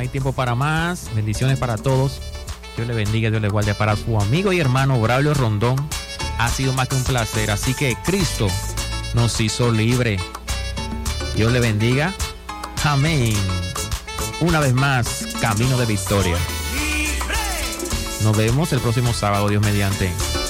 hay tiempo para más. Bendiciones para todos. Dios le bendiga, Dios le guarde. Para su amigo y hermano Braulio Rondón, ha sido más que un placer. Así que Cristo nos hizo libre. Dios le bendiga. Amén. Una vez más, camino de victoria. Nos vemos el próximo sábado, Dios mediante.